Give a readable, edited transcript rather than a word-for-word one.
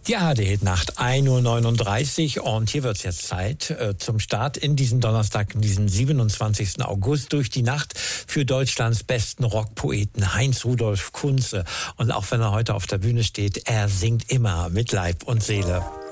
Die ARD-Nacht, 1:39 Uhr, und hier wird es jetzt Zeit zum Start in diesen Donnerstag, in diesen 27. August, durch die Nacht für Deutschlands besten Rockpoeten Heinz Rudolf Kunze. Und auch wenn er heute auf der Bühne steht, er singt immer mit Leib und Seele.